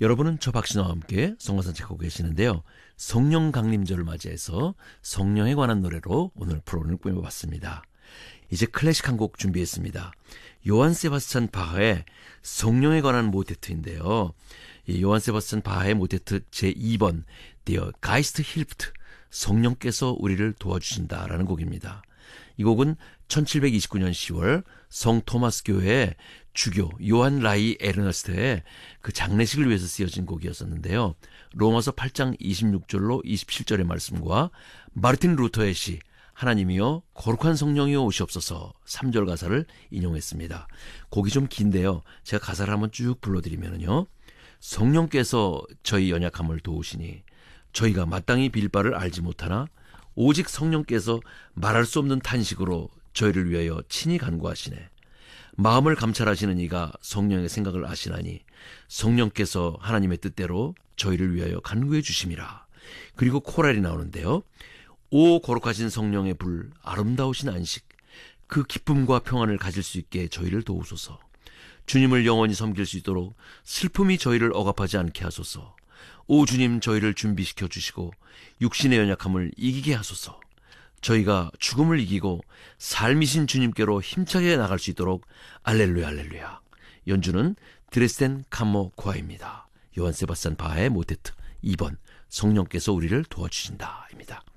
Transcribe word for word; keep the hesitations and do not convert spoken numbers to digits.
여러분은 저 박신호와 함께 성가산 책하고 계시는데요. 성령 강림절을 맞이해서 성령에 관한 노래로 오늘 프로그램을 꾸며봤습니다. 이제 클래식 한 곡 준비했습니다. 요한 세바스찬 바하의 성령에 관한 모테트인데요. 이 요한 세바스찬 바하의 모테트 제이 번 Der Geist hilft, 성령께서 우리를 도와주신다라는 곡입니다. 이 곡은 천칠백이십구 년 시월 성 토마스 교회의 주교 요한 라이 에르너스트의 그 장례식을 위해서 쓰여진 곡이었었는데요. 로마서 팔 장 이십육 절로 이십칠 절의 말씀과 마르틴 루터의 시 하나님이여 거룩한 성령이여 오시옵소서 삼 절 가사를 인용했습니다. 곡이 좀 긴데요. 제가 가사를 한번 쭉 불러드리면요. 성령께서 저희 연약함을 도우시니 저희가 마땅히 빌 바를 알지 못하나 오직 성령께서 말할 수 없는 탄식으로 저희를 위하여 친히 간구하시네. 마음을 감찰하시는 이가 성령의 생각을 아시나니 성령께서 하나님의 뜻대로 저희를 위하여 간구해 주심이라. 그리고 코랄이 나오는데요. 오 거룩하신 성령의 불, 아름다우신 안식, 그 기쁨과 평안을 가질 수 있게 저희를 도우소서. 주님을 영원히 섬길 수 있도록 슬픔이 저희를 억압하지 않게 하소서. 오 주님, 저희를 준비시켜 주시고 육신의 연약함을 이기게 하소서. 저희가 죽음을 이기고 삶이신 주님께로 힘차게 나갈 수 있도록 알렐루야 알렐루야. 연주는 드레스덴 카모 코아입니다. 요한 세바스찬 바하의 모테트 이 번 성령께서 우리를 도와주신다입니다.